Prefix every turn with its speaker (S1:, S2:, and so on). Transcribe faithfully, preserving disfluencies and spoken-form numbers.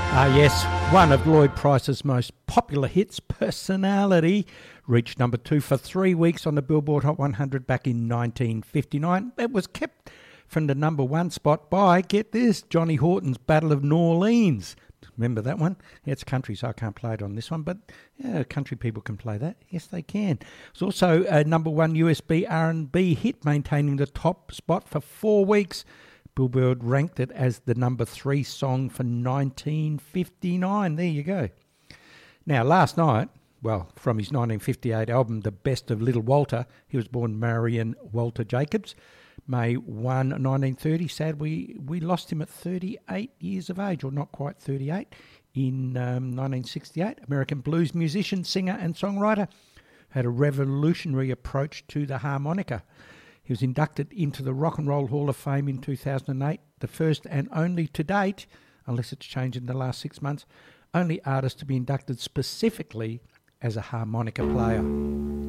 S1: Ah, yes, one of Lloyd Price's most popular hits, Personality, reached number two for three weeks on the Billboard Hot one hundred back in nineteen fifty-nine. It was kept from the number one spot by, get this, Johnny Horton's Battle of New Orleans. Remember that one? Yeah, it's country, so I can't play it on this one, but yeah, country people can play that. Yes, they can. It's also a number one U S B R and B hit, maintaining the top spot for four weeks. Billboard ranked it as the number three song for nineteen fifty-nine. There you go. Now, last night, well, from his nineteen fifty-eight album, The Best of Little Walter, he was born Marion Walter Jacobs, May first, nineteen thirty. Sad we, we lost him at thirty-eight years of age, or not quite thirty-eight, in um, nineteen sixty-eight. American blues musician, singer and songwriter, had a revolutionary approach to the harmonica. He was inducted into the Rock and Roll Hall of Fame in two thousand eight, the first and only to date, unless it's changed in the last six months, only artist to be inducted specifically as a harmonica player.